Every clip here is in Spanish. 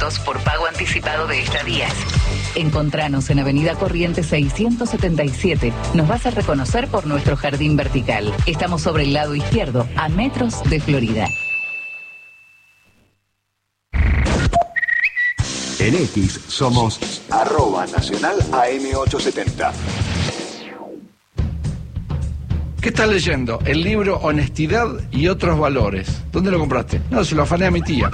boletos por pago anticipado de estadías. Encontranos en Avenida Corrientes 677. Nos vas a reconocer por nuestro jardín vertical. Estamos sobre el lado izquierdo, a metros de Florida. En X somos @Nacional AM870. ¿Qué estás leyendo? El libro Honestidad y otros valores. ¿Dónde lo compraste? No, se lo afané a mi tía.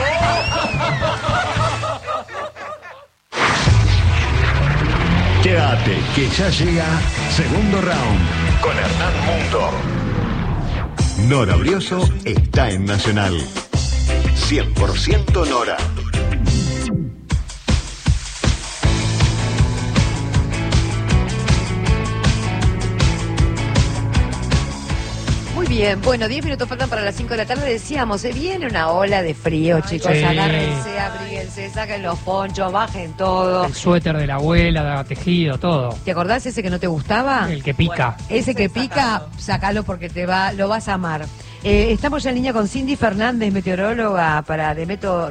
Quédate, que ya llega segundo round con Hernán Mundo. Nora Brioso está en Nacional. 100% Nora. Bien, bueno, 10 minutos faltan para las 5 de la tarde. Decíamos, viene una ola de frío, chicos. Sí. Agárrense, abríguense, saquen los ponchos, bajen todo. El suéter de la abuela, tejido, todo. ¿Te acordás ese que no te gustaba? El que pica. Bueno, ese que pica, sacalo porque lo vas a amar. Estamos ya en línea con Cindy Fernández, meteoróloga de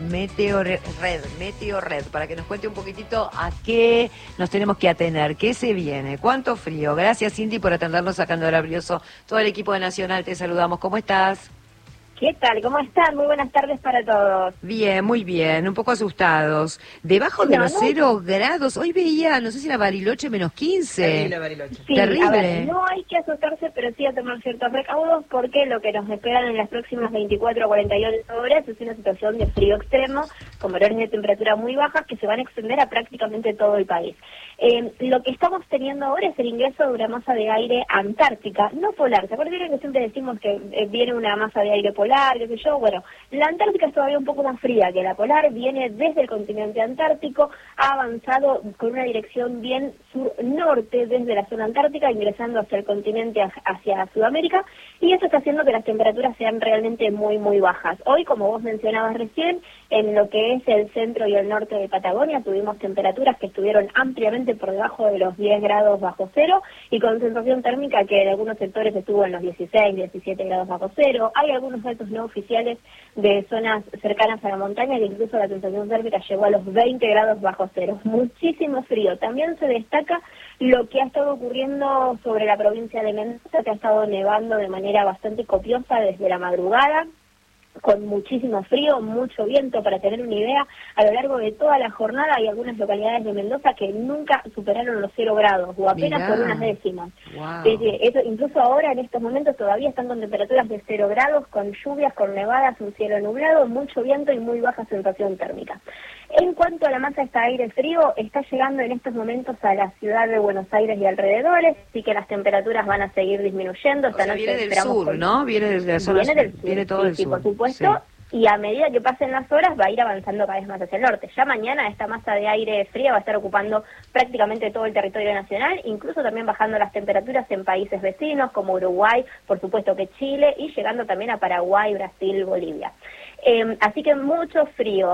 Meteorred, para que nos cuente un poquitito a qué nos tenemos que atener, qué se viene, cuánto frío. Gracias, Cindy, por atendernos acá en Nora Brioso. Todo el equipo de Nacional te saludamos. ¿Cómo estás? ¿Qué tal? ¿Cómo están? Muy buenas tardes para todos. Bien, muy bien, un poco asustados. Debajo de los 0 grados, hoy veía, no sé si era Bariloche, menos 15. Terrible Bariloche. Sí, terrible. A ver, no hay que asustarse, pero sí a tomar ciertos recaudos, porque lo que nos esperan en las próximas 24 o 48 horas es una situación de frío extremo, con valores de temperatura muy bajas que se van a extender a prácticamente todo el país. Lo que estamos teniendo ahora es el ingreso de una masa de aire antártica, no polar. ¿Se acuerdan que siempre decimos que viene una masa de aire polar, qué sé yo? Bueno, la antártica es todavía un poco más fría que la polar, viene desde el continente antártico, ha avanzado con una dirección bien sur-norte desde la zona antártica, ingresando hacia el continente, hacia Sudamérica, y eso está haciendo que las temperaturas sean realmente muy, muy bajas. Hoy, como vos mencionabas recién, en lo que es el centro y el norte de Patagonia tuvimos temperaturas que estuvieron ampliamente por debajo de los 10 grados bajo cero y con sensación térmica que en algunos sectores estuvo en los 16, 17 grados bajo cero. Hay algunos datos no oficiales de zonas cercanas a la montaña que incluso la sensación térmica llegó a los 20 grados bajo cero. Muchísimo frío. También se destaca lo que ha estado ocurriendo sobre la provincia de Mendoza, que ha estado nevando de manera bastante copiosa desde la madrugada, con muchísimo frío, mucho viento. Para tener una idea, a lo largo de toda la jornada hay algunas localidades de Mendoza que nunca superaron los 0 grados o apenas por unas décimas. Wow. Eso, incluso ahora en estos momentos todavía están con temperaturas de 0 grados, con lluvias, con nevadas, un cielo nublado, mucho viento y muy baja sensación térmica. En cuanto a la masa de aire frío, está llegando en estos momentos a la ciudad de Buenos Aires y alrededores, así que las temperaturas van a seguir disminuyendo. Esta noche viene del sur, ¿no? Viene desde la zona sur. Viene todo el sur. Por supuesto. Sí. Y a medida que pasen las horas va a ir avanzando cada vez más hacia el norte. Ya mañana esta masa de aire fría va a estar ocupando prácticamente todo el territorio nacional, incluso también bajando las temperaturas en países vecinos como Uruguay, por supuesto que Chile, y llegando también a Paraguay, Brasil, Bolivia. Así que mucho frío.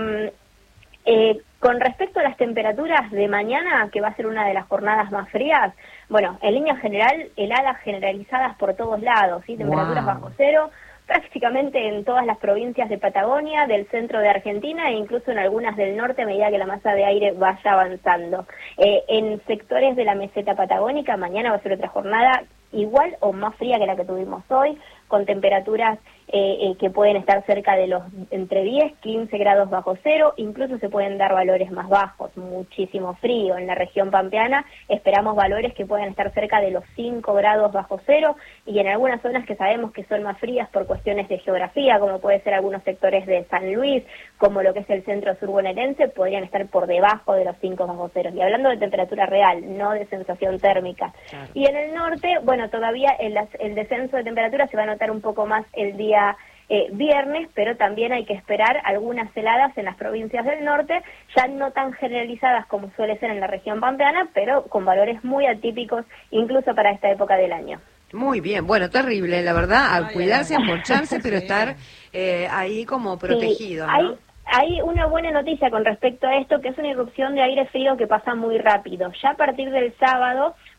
Con respecto a las temperaturas de mañana, que va a ser una de las jornadas más frías, bueno, en línea general, heladas generalizadas por todos lados, ¿sí? Temperaturas bajo cero, prácticamente en todas las provincias de Patagonia, del centro de Argentina e incluso en algunas del norte a medida que la masa de aire vaya avanzando. En sectores de la meseta patagónica, mañana va a ser otra jornada igual o más fría que la que tuvimos hoy, con temperaturas que pueden estar cerca de los entre 10, 15 grados bajo cero, incluso se pueden dar valores más bajos, muchísimo frío. En la región pampeana esperamos valores que puedan estar cerca de los 5 grados bajo cero, y en algunas zonas que sabemos que son más frías por cuestiones de geografía, como puede ser algunos sectores de San Luis, como lo que es el centro sur bonaerense, podrían estar por debajo de los 5 bajo cero. Y hablando de temperatura real, no de sensación térmica. Claro. Y en el norte, bueno, todavía el descenso de temperatura se va a notar un poco más el día viernes, pero también hay que esperar algunas heladas en las provincias del norte, ya no tan generalizadas como suele ser en la región pampeana, pero con valores muy atípicos incluso para esta época del año. Muy bien, bueno, terrible, la verdad, a cuidarse, a mocharse, pero estar ahí como protegido, sí, ¿no? Hay una buena noticia con respecto a esto, que es una irrupción de aire frío que pasa muy rápido. Ya a partir del sábado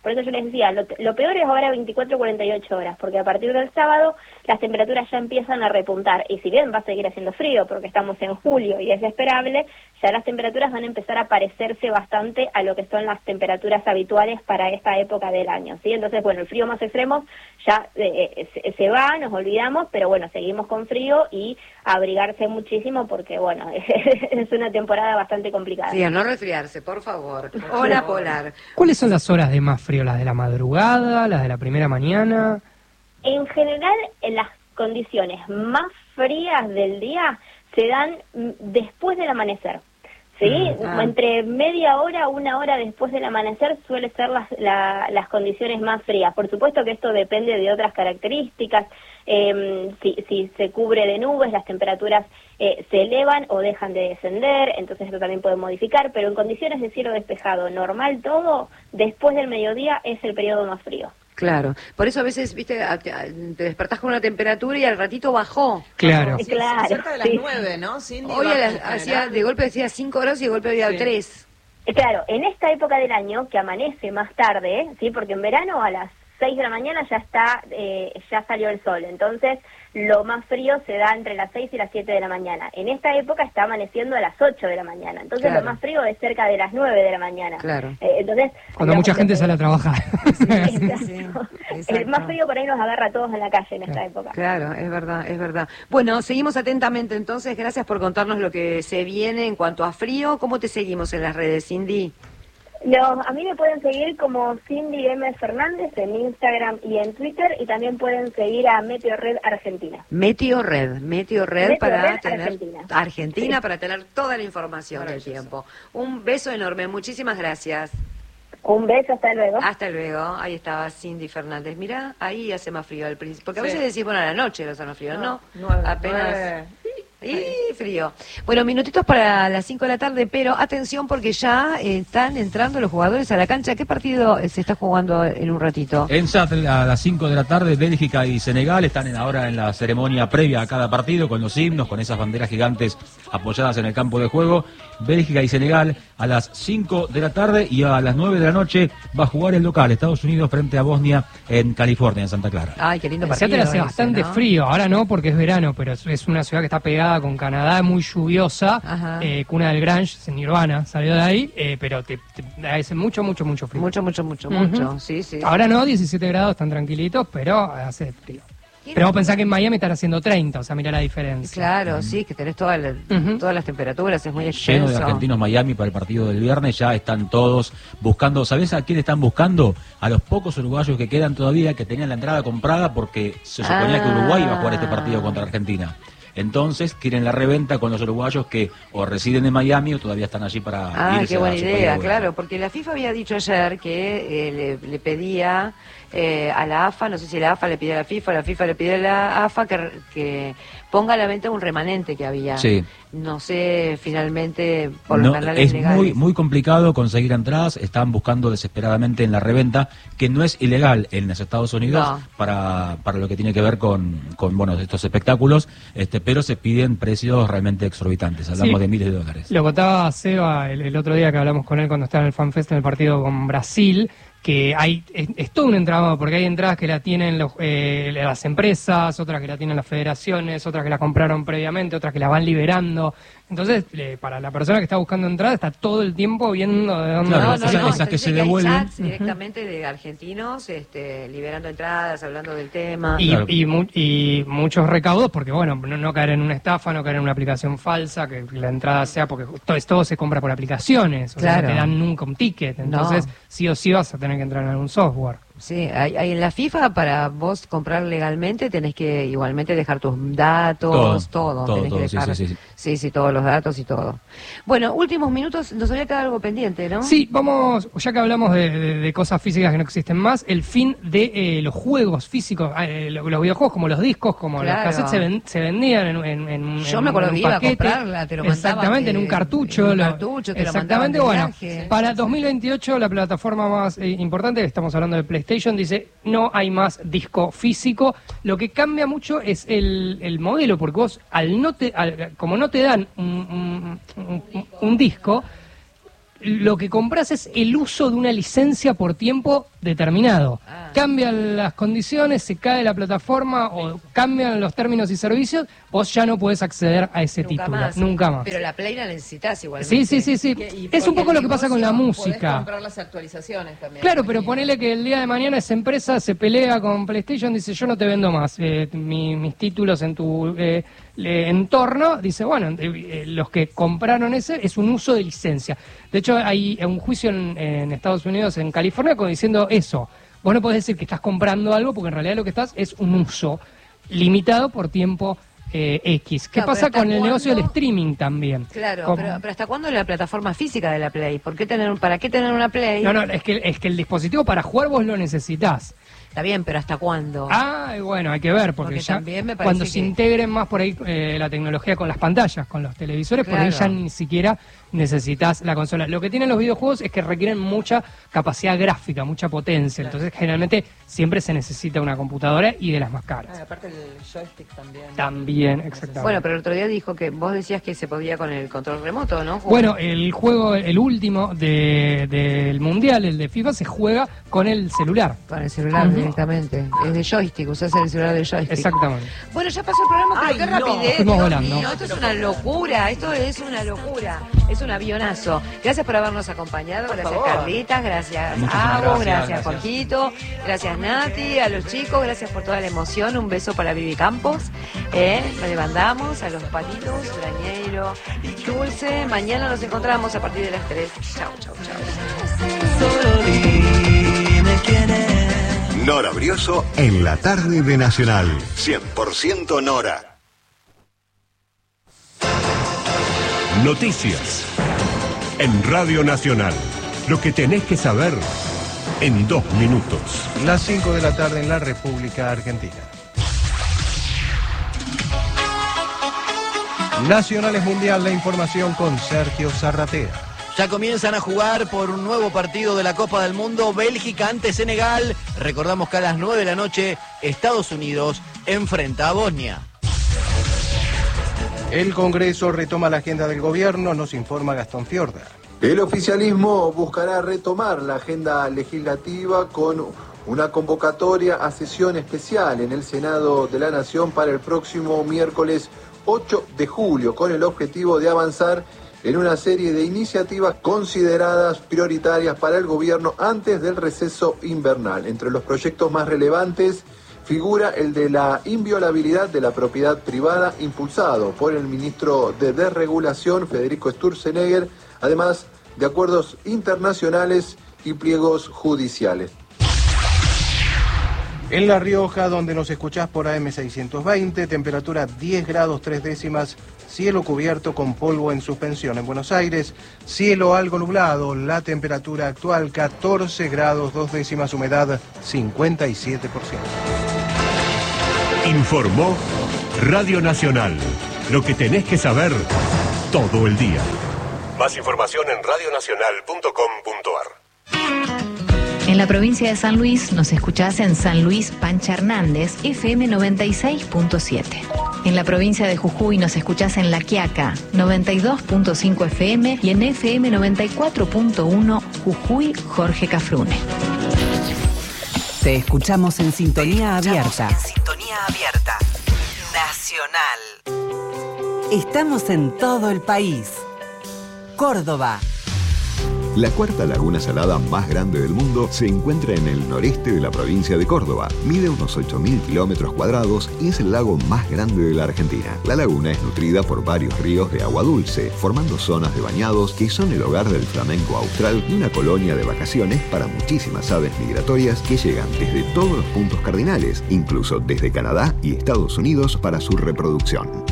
Por eso yo les decía, lo peor es ahora 24-48 horas, porque a partir del sábado las temperaturas ya empiezan a repuntar, y si bien va a seguir haciendo frío, porque estamos en julio y es esperable, ya las temperaturas van a empezar a parecerse bastante a lo que son las temperaturas habituales para esta época del año, ¿sí? Entonces, bueno, el frío más extremo ya se va, nos olvidamos, pero bueno, seguimos con frío y abrigarse muchísimo porque, bueno, es una temporada bastante complicada. Sí, a no resfriarse, por favor. Hora polar. ¿Cuáles son las horas de más frío? ¿Las de la madrugada? ¿Las de la primera mañana? En general, en las condiciones más frías del día se dan después del amanecer. ¿Sí? Entre media hora, una hora después del amanecer suele ser las condiciones más frías. Por supuesto que esto depende de otras características. Si se cubre de nubes, las temperaturas se elevan o dejan de descender, entonces esto también puede modificar, pero en condiciones de cielo despejado, normal todo, después del mediodía es el periodo más frío. Claro, por eso a veces, viste, te despertás con una temperatura y al ratito bajó. Claro. Sí, Claro, cerca de las sí. 9, ¿no? Cindy, Hoy baja de golpe decía 5 grados y de golpe había Sí. 3. Claro, en esta época del año que amanece más tarde, ¿sí? Porque en verano a las 6 de la mañana ya salió el sol, entonces lo más frío se da entre las 6 y las 7 de la mañana. En esta época está amaneciendo a las 8 de la mañana, entonces Claro. lo más frío es cerca de las 9 de la mañana. Claro. Entonces, Cuando mucha gente sale a trabajar. Exacto. exacto. El más frío por ahí nos agarra a todos en la calle en esta época. Claro, es verdad, es verdad. Bueno, seguimos atentamente entonces, gracias por contarnos lo que se viene en cuanto a frío. ¿Cómo te seguimos en las redes, Cindy? A mí me pueden seguir como Cindy M. Fernández en Instagram y en Twitter, y también pueden seguir a Meteorred Argentina. Meteorred para Meteorred tener Argentina. Sí. Para tener toda la información del tiempo. Un beso enorme, muchísimas gracias. Un beso, hasta luego. Hasta luego. Ahí estaba Cindy Fernández. Mira, ahí hace más frío al principio. Porque a Sí. veces decís, bueno, a la noche va a hacer más frío. No, 9, apenas. Y frío. Bueno, minutitos para las 5 de la tarde, pero atención porque ya están entrando los jugadores a la cancha. ¿Qué partido se está jugando en un ratito? En SAT a las 5 de la tarde, Bélgica y Senegal están ahora en la ceremonia previa a cada partido, con los himnos, con esas banderas gigantes apoyadas en el campo de juego. Bélgica y Senegal a las 5 de la tarde, y a las 9 de la noche va a jugar el local, Estados Unidos frente a Bosnia en California, en Santa Clara. Ay, qué lindo En partido. Seattle hace ese, bastante ¿no? frío, ahora no porque es verano, pero es una ciudad que está pegada con Canadá, muy lluviosa, Ajá. cuna del grunge, Nirvana salió de ahí, pero te hace mucho frío. Mucho. Sí, sí. Ahora no, 17 grados, están tranquilitos, pero hace frío. Pero vos pensás que en Miami están haciendo 30, o sea, mirá la diferencia. Claro, sí, que tenés todas las temperaturas, es muy Lleno extenso. de argentinos Miami para el partido del viernes, ya están todos buscando. ¿Sabés a quién están buscando? A los pocos uruguayos que quedan todavía, que tenían la entrada comprada porque se suponía que Uruguay iba a jugar este partido contra Argentina. Entonces quieren la reventa con los uruguayos que o residen en Miami o todavía están allí para irse Qué buena a su país de idea, vuelta. claro, porque la FIFA había dicho ayer que le pedía a la AFA, no sé si la AFA le pide a la FIFA le pide a la AFA que ponga a la venta un remanente que había. Sí. No sé, finalmente, por No, los canales es legales. muy complicado conseguir entradas, están buscando desesperadamente en la reventa, que no es ilegal en los Estados Unidos No. para lo que tiene que ver con estos espectáculos, pero se piden precios realmente exorbitantes, hablamos Sí. de miles de dólares. Lo contaba Seba el otro día que hablamos con él cuando estaba en el FanFest en el partido con Brasil, que es todo un entramado, porque hay entradas que la tienen las empresas, otras que la tienen las federaciones, otras que la compraron previamente, otras que la van liberando. Entonces, para la persona que está buscando entrada, está todo el tiempo viendo de dónde... Claro, va a esas que se hay devuelven. chats directamente de argentinos liberando entradas, hablando del tema. Y, Claro. y muchos recaudos, porque bueno, no caer en una estafa, no caer en una aplicación falsa, que la entrada sea, porque todo se compra por aplicaciones, o sea, Claro. no te dan nunca un ticket, entonces sí o sí vas a tener que entrar en algún software. Sí, hay en la FIFA para vos comprar legalmente tenés que igualmente dejar tus datos, todo tenés que sí, dejar. Sí, todos los datos y todo. Bueno, últimos minutos, nos había quedado algo pendiente, ¿no? Sí, vamos, ya que hablamos de cosas físicas que no existen más, el fin de los juegos físicos, los videojuegos como los discos, como Claro. los cassettes se vendían en Yo me acuerdo un que iba a paquete. comprarla, te lo mandaban Exactamente, en un cartucho. en un cartucho, te lo exactamente, mandaban de bueno, viaje. para 2028 la plataforma más importante, estamos hablando de PlayStation, dice no hay más disco físico. Lo que cambia mucho es el modelo, porque vos como no te dan un disco, lo que compras es el uso de una licencia por tiempo determinado. Cambian las condiciones, se cae la plataforma o cambian los términos y servicios, vos ya no podés acceder a ese título. Nunca más. Pero la Play la necesitas igualmente. Sí. Es un poco lo que pasa con la música. Podés comprar las actualizaciones también. Claro, pero ponele que el día de mañana esa empresa se pelea con PlayStation, dice yo no te vendo más mis títulos en tu entorno, dice bueno, los que compraron ese es un uso de licencia. De hecho hay un juicio en Estados Unidos, en California, diciendo eso. Vos no podés decir que estás comprando algo porque en realidad lo que estás es un uso limitado por tiempo X. ¿Qué pasa con el negocio del streaming también? Claro, pero ¿hasta cuándo la plataforma física de la Play? ¿Para qué tener una Play? No, es que el dispositivo para jugar vos lo necesitás. Está bien, pero ¿hasta cuándo? Bueno, hay que ver, porque ya cuando se integren más por ahí la tecnología con las pantallas, con los televisores, por ahí ya ni siquiera necesitas la consola. Lo que tienen los videojuegos es que requieren mucha capacidad gráfica, mucha potencia, entonces generalmente siempre se necesita una computadora y de las más caras. Aparte el joystick también. También, exactamente. Bueno, pero el otro día dijo que vos decías que se podía con el control remoto, ¿no? Bueno, el juego, el último del Mundial, el de FIFA, se juega con el celular. Con el celular directamente. Es de joystick, usás el celular de joystick. Exactamente. Bueno, ya pasó el programa, pero qué rapidez. Fuimos volando. Esto es una locura, esto es una locura. Es un avionazo. Gracias por habernos acompañado, gracias Carlitas, gracias Avo, gracias Jorgito, gracias Nati, a los chicos, gracias por toda la emoción. Un beso para Vivi Campos. Nos levantamos a los patitos, Brañeiro, Dulce. Mañana nos encontramos a partir de las 3. Chau. Nora Brioso en la tarde de Nacional. 100% Nora. Noticias en Radio Nacional. Lo que tenés que saber en 2 minutos. Las 5 de la tarde en la República Argentina. Nacional es Mundial, la información con Sergio Zarratea. Ya comienzan a jugar por un nuevo partido de la Copa del Mundo, Bélgica ante Senegal. Recordamos que a las 9 de la noche Estados Unidos enfrenta a Bosnia. El Congreso retoma la agenda del gobierno, nos informa Gastón Fiorda. El oficialismo buscará retomar la agenda legislativa con una convocatoria a sesión especial en el Senado de la Nación para el próximo miércoles 8 de julio, con el objetivo de avanzar en una serie de iniciativas consideradas prioritarias para el gobierno antes del receso invernal. Entre los proyectos más relevantes figura el de la inviolabilidad de la propiedad privada, impulsado por el ministro de Desregulación, Federico Sturzenegger, además de acuerdos internacionales y pliegos judiciales. En La Rioja, donde nos escuchás por AM620, temperatura 10 grados 3 décimas, cielo cubierto con polvo en suspensión. En Buenos Aires, cielo algo nublado, la temperatura actual 14 grados 2 décimas, humedad 57%. Informó Radio Nacional. Lo que tenés que saber todo el día. Más información en radionacional.com.ar. En la provincia de San Luis nos escuchás en San Luis Pancha Hernández, FM 96.7. En la provincia de Jujuy nos escuchás en La Quiaca, 92.5 FM y en FM 94.1 Jujuy Jorge Cafrune. Te escuchamos en sintonía abierta. Nacional. Estamos en todo el país. Córdoba. La cuarta laguna salada más grande del mundo se encuentra en el noreste de la provincia de Córdoba. Mide unos 8.000 kilómetros cuadrados y es el lago más grande de la Argentina. La laguna es nutrida por varios ríos de agua dulce, formando zonas de bañados que son el hogar del flamenco austral y una colonia de vacaciones para muchísimas aves migratorias que llegan desde todos los puntos cardinales, incluso desde Canadá y Estados Unidos para su reproducción.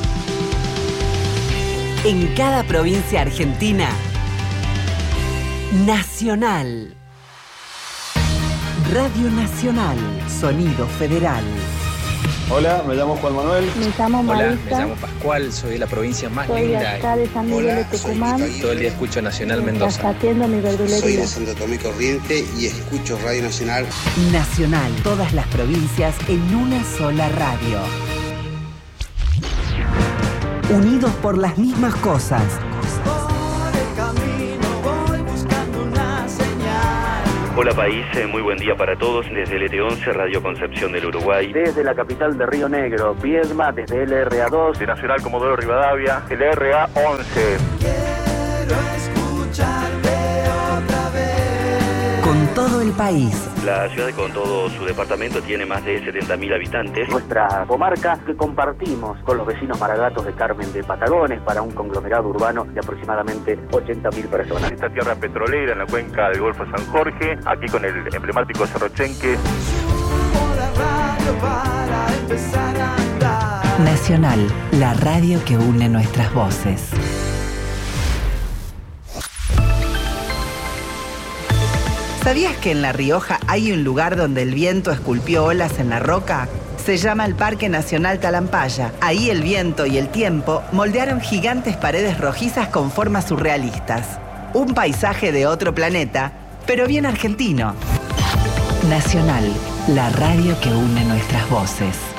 En cada provincia argentina, Nacional. Radio Nacional, sonido federal. Hola, me llamo Juan Manuel. Me llamo Marisa. Hola, me llamo Pascual, soy de la provincia más soy linda. Soy de acá de San Miguel de Tucumán. Todo el día escucho Nacional Mendoza. Atiendo mi verdulería. Soy de Santo Tomé Corriente y escucho Radio Nacional. Nacional, todas las provincias en una sola radio. Unidos por las mismas cosas. Hola país, muy buen día para todos desde el ET11, Radio Concepción del Uruguay. Desde la capital de Río Negro, Viedma, desde LRA2, de Nacional Comodoro Rivadavia, LRA11. Quiero escucharte otra vez. Con todo el país. La ciudad con todo su departamento tiene más de 70.000 habitantes. Nuestra comarca que compartimos con los vecinos maragatos de Carmen de Patagones para un conglomerado urbano de aproximadamente 80.000 personas. Esta tierra petrolera en la cuenca del Golfo San Jorge, aquí con el emblemático Cerro Chenque. Nacional, la radio que une nuestras voces. ¿Sabías que en La Rioja hay un lugar donde el viento esculpió olas en la roca? Se llama el Parque Nacional Talampaya. Ahí el viento y el tiempo moldearon gigantes paredes rojizas con formas surrealistas. Un paisaje de otro planeta, pero bien argentino. Nacional, la radio que une nuestras voces.